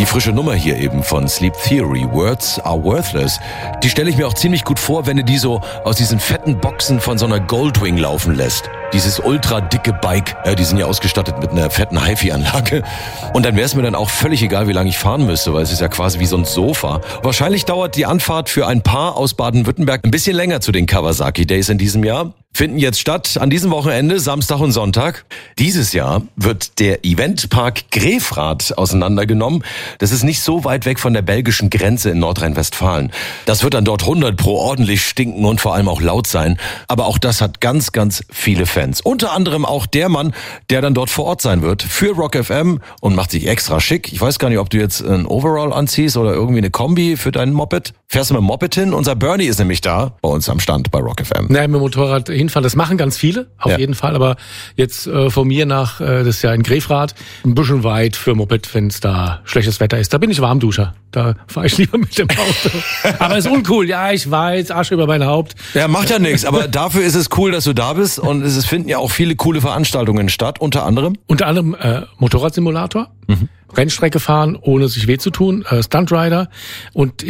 Die frische Nummer hier eben von Sleep Theory, Words Are Worthless, die stelle ich mir auch ziemlich gut vor, wenn du die so aus diesen fetten Boxen von so einer Goldwing laufen lässt. Dieses ultra dicke Bike, die sind ja ausgestattet mit einer fetten HiFi-Anlage. Und dann wäre es mir dann auch völlig egal, wie lange ich fahren müsste, weil es ist ja quasi wie so ein Sofa. Wahrscheinlich dauert die Anfahrt für ein Paar aus Baden-Württemberg ein bisschen länger zu den Kawasaki Days in diesem Jahr. Finden jetzt statt an diesem Wochenende, Samstag und Sonntag. Dieses Jahr wird der Eventpark Grefrath auseinandergenommen. Das ist nicht so weit weg von der belgischen Grenze in Nordrhein-Westfalen. Das wird dann dort 100% ordentlich stinken und vor allem auch laut sein. Aber auch das hat ganz, ganz viele Fans. Unter anderem auch der Mann, der dann dort vor Ort sein wird für Rock FM und macht sich extra schick. Ich weiß gar nicht, ob du jetzt ein Overall anziehst oder irgendwie eine Kombi für dein Moped. Fährst du mit dem Moped hin? Unser Bernie ist nämlich da bei uns am Stand bei Rock FM. Nein, mit dem Motorrad hinfahren, das machen ganz viele, auf jeden Fall. Aber jetzt von mir nach, das ist ja in Grefrath, ein bisschen weit für Moped, wenn es da schlechtes Wetter ist. Da bin ich Warmduscher. Da fahre ich lieber mit dem Auto. Aber ist uncool. Ja, ich weiß, Asche über mein Haupt. Ja, macht ja nichts. Aber dafür ist es cool, dass du da bist. Und es finden ja auch viele coole Veranstaltungen statt. Unter anderem Motorradsimulator. Rennstrecke fahren, ohne sich weh zu tun, Stuntrider und